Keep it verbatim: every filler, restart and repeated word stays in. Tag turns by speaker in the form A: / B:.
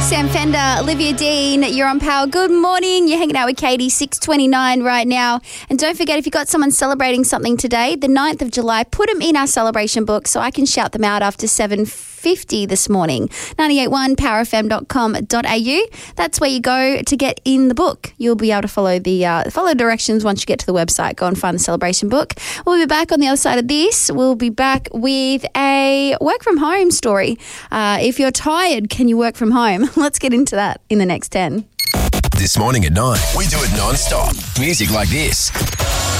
A: Sam Fender, Olivia Dean, you're on Power. Good morning. You're hanging out with Katie, six twenty-nine right now. And don't forget, if you've got someone celebrating something today, the ninth of July, put them in our celebration book so I can shout them out after seven fifty this morning. ninety-eight point one power f m dot com dot a u. That's where you go to get in the book. You'll be able to follow the uh, follow directions once you get to the website. Go and find the celebration book. We'll be back on the other side of this. We'll be back with a work from home story. Uh, if you're tired, can you work from home? Let's get into that in the next ten.
B: This morning at nine, we do it non-stop. Music like this.